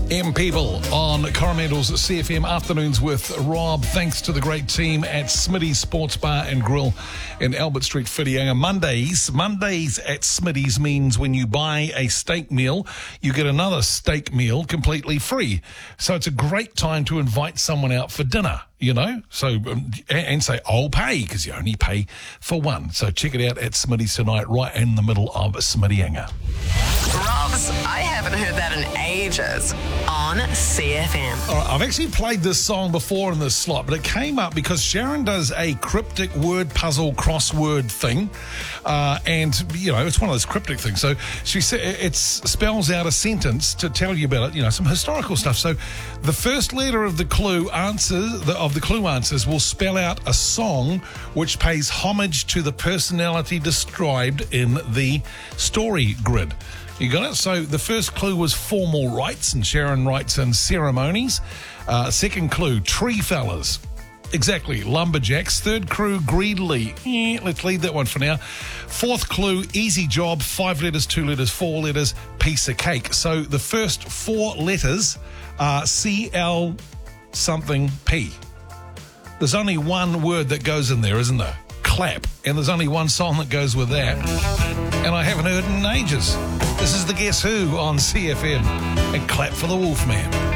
People on Coromandel's CFM Afternoons with Rob. Thanks to the great team at Smitty's Sports Bar and Grill in Albert Street, Whitianga. Mondays at Smitty's means when you buy a steak meal, you get another steak meal completely free. So it's a great time to invite someone out for dinner, you know, and say, I'll pay, because you only pay for one. So check it out at Smitty's tonight, right in the middle of Smittyanga. Rob's, I haven't heard that in ages on CFM. All right, I've actually played this song before in this slot, but it came up because Sharon does a cryptic word puzzle crossword thing, and, you know, it's one of those cryptic things. So she said it spells out a sentence to tell you about it, you know, some historical stuff. So the first letter of the clue answers will spell out a song which pays homage to the personality described in the story grid. You got it? So the first clue was formal rites, and Sharon writes in ceremonies. Second clue, tree fellas. Exactly, lumberjacks. Third clue, greedily. Let's leave that one for now. Fourth clue, easy job. 5 letters, 2 letters, 4 letters, piece of cake. So the first 4 letters are CL something P. There's only one word that goes in there, isn't there? Clap. And there's only one song that goes with that. And I haven't heard it in ages. This is the Guess Who on CFM. And Clap for the Wolfman.